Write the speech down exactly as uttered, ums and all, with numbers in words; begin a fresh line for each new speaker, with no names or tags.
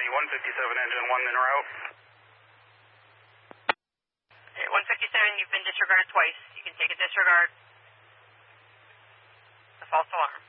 one fifty-seven engine one en route.
Okay, one fifty-seven, you've been disregarded twice. You can take a disregard. The false alarm.